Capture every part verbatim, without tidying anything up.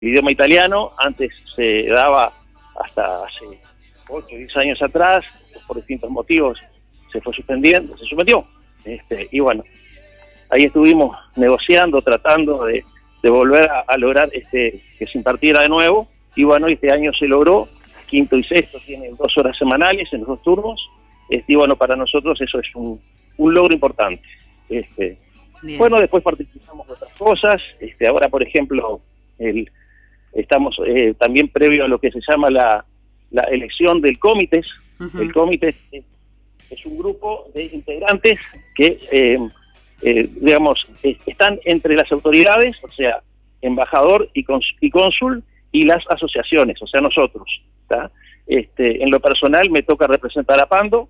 el idioma italiano. Antes se daba hasta hace ocho o diez años atrás, por distintos motivos se fue suspendiendo, se suspendió. Este, y bueno, ahí estuvimos negociando, tratando de, de volver a, a lograr este que se impartiera de nuevo, y bueno, este año se logró. Quinto y sexto tienen dos horas semanales en los dos turnos, este, y bueno, para nosotros eso es un, un logro importante. Este, bueno, después participamos de otras cosas. Este, ahora, por ejemplo, el, estamos eh, también previo a lo que se llama la, la elección del comités. Uh-huh. El comité es, es un grupo de integrantes que, eh, eh, digamos, eh, están entre las autoridades, o sea, embajador y, cons- y cónsul, y las asociaciones, o sea, nosotros. ¿tá? Este, en lo personal me toca representar a Pando,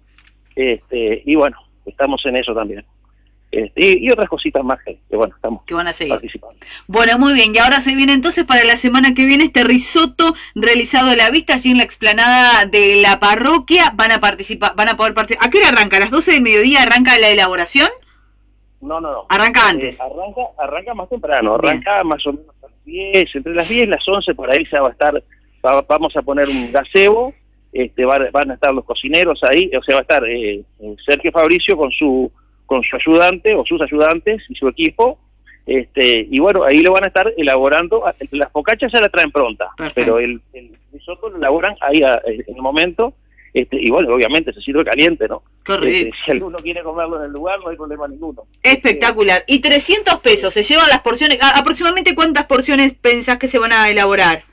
este, y bueno, estamos en eso también. Este, y, y otras cositas más que, que bueno, estamos que van a seguir participando. Bueno, muy bien, y ahora se viene entonces para la semana que viene este risotto realizado a la vista allí en la explanada de la parroquia. Van a participar, van a poder participar. ¿A qué hora arranca? ¿A las doce del mediodía arranca la elaboración? No, no, no. Arranca antes. Eh, arranca, arranca más temprano, arranca bien. Más o menos a las diez, entre las diez y las once, por ahí ya va a estar, va, vamos a poner un gazebo, este, va, van a estar los cocineros ahí, o sea, va a estar eh, Sergio Fabricio con su con su ayudante o sus ayudantes y su equipo, este, y bueno, ahí lo van a estar elaborando. Las focaccias ya la traen pronta. Perfecto. Pero el, el risotto lo elaboran ahí a, en el momento, este, y bueno, obviamente se sirve caliente, ¿no? Correcto. Este, si alguno quiere comerlo en el lugar, no hay problema ninguno. Espectacular. Y trescientos pesos, ¿se llevan las porciones? ¿Aproximadamente cuántas porciones pensás que se van a elaborar?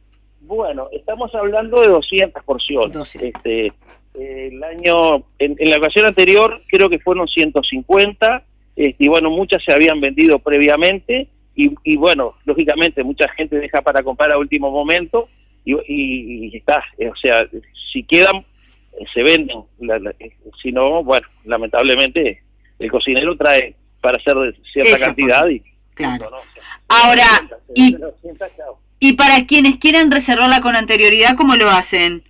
Bueno, estamos hablando de doscientas porciones. doscientas. Este, el año, en, en la ocasión anterior creo que fueron ciento cincuenta, este, y bueno, muchas se habían vendido previamente, y, y bueno, lógicamente mucha gente deja para comprar a último momento, y, y, y está, o sea, si quedan, se venden, la, la, si no, bueno, lamentablemente el cocinero trae para hacer cierta Eso, cantidad, y claro. ¿no? O sea, ahora, y, sienta, y para quienes quieran reservarla con anterioridad, ¿cómo lo hacen?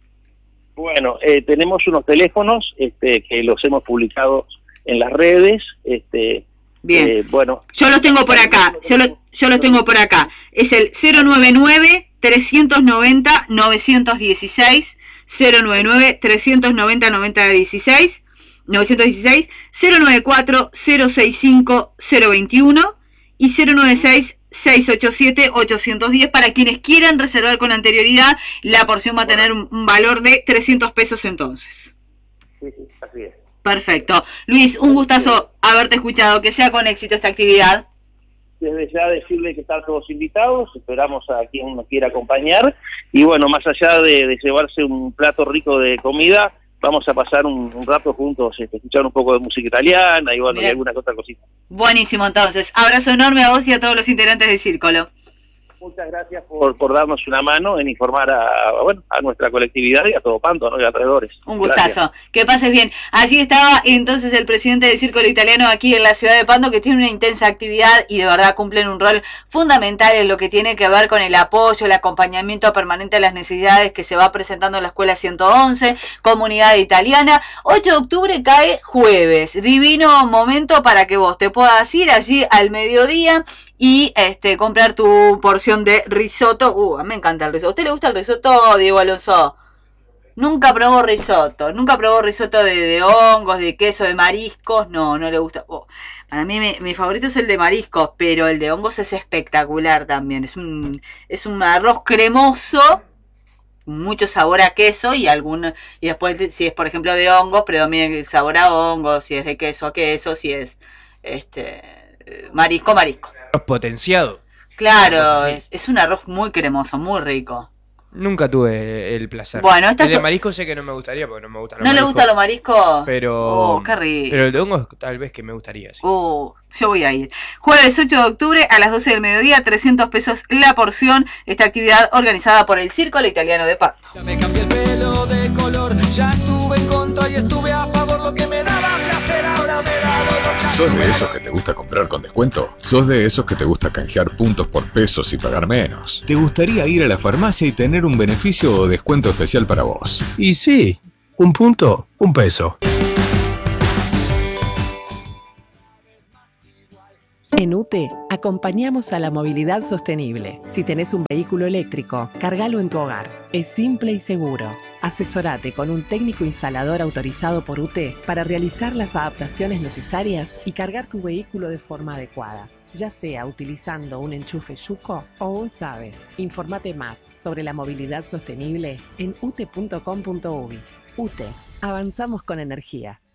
Bueno, eh, tenemos unos teléfonos este, que los hemos publicado en las redes. Este, Bien. Eh, bueno, yo los tengo por acá. Yo, lo, yo los tengo por acá. Es el cero noventa y nueve, trescientos noventa, novecientos dieciséis, cero noventa y nueve, trescientos noventa, novecientos dieciséis, novecientos dieciséis, cero noventa y cuatro, cero sesenta y cinco, cero veintiuno y cero noventa y seis, seiscientos ochenta y siete, ochocientos diez. Para quienes quieran reservar con anterioridad, la porción va a tener un, un valor de trescientos pesos entonces. Sí, sí, así es. Perfecto. Luis, un gustazo haberte escuchado. Que sea con éxito esta actividad. Desde ya decirle que están todos invitados, esperamos a quien nos quiera acompañar, y bueno, más allá de, de llevarse un plato rico de comida, vamos a pasar un, un rato juntos, este, escuchar un poco de música italiana y bueno, y alguna otra cosita. Buenísimo, entonces. Abrazo enorme a vos y a todos los integrantes del Círculo. Muchas gracias por, por darnos una mano en informar a, a, bueno, a nuestra colectividad y a todo Pando, ¿no? Y alrededores. Un gustazo. Gracias. Que pases bien. Allí estaba entonces el presidente del Círculo Italiano aquí en la ciudad de Pando, que tiene una intensa actividad y de verdad cumplen un rol fundamental en lo que tiene que ver con el apoyo, el acompañamiento permanente a las necesidades que se va presentando en la Escuela ciento once, Comunidad Italiana. ocho de octubre cae jueves. Divino momento para que vos te puedas ir allí al mediodía y este comprar tu porción de risotto. Uh, me encanta el risotto. ¿A usted le gusta el risotto, Diego Alonso? Nunca probó risotto. Nunca probó risotto de, de hongos, de queso, de mariscos. No, no le gusta. Oh, para mí mi, mi favorito es el de mariscos, pero el de hongos es espectacular también. Es un, es un arroz cremoso, mucho sabor a queso y algún y después si es por ejemplo de hongos, predomina el sabor a hongos, si es de queso a queso, si es este marisco, marisco. Potenciado. Claro, es, es un arroz muy cremoso, muy rico. Nunca tuve el placer. Bueno, el de marisco sé que no me gustaría porque no me gustan los ¿No mariscos. le gusta los mariscos? Pero, oh, qué rico. Pero el de hongos tal vez que me gustaría. Sí. Oh, yo voy a ir. Jueves ocho de octubre a las doce del mediodía, trescientos pesos la porción. Esta actividad organizada por el Círculo Italiano de Pando. Ya me cambié el pelo de color, ya estuve en contra y estuve a favor. Lo que me daba placer ahora me da dolor. ¿Sos de esos que te gusta comprar con descuento? ¿Sos de esos que te gusta canjear puntos por pesos y pagar menos? ¿Te gustaría ir a la farmacia y tener un beneficio o descuento especial para vos? Y sí, un punto, un peso. En U T E acompañamos a la movilidad sostenible. Si tenés un vehículo eléctrico, cargalo en tu hogar. Es simple y seguro. Asesorate con un técnico instalador autorizado por U T E para realizar las adaptaciones necesarias y cargar tu vehículo de forma adecuada, ya sea utilizando un enchufe Yuco o un SABE. Informate más sobre la movilidad sostenible en u t e punto com punto u b i. U T E, avanzamos con energía.